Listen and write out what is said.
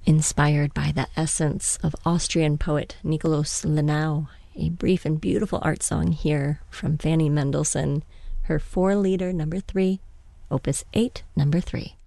Inspired by the essence of Austrian poet Nikolaus Lenau, a brief and beautiful art song here from Fanny Mendelssohn, her 4-liter number 3, Opus 8, number 3.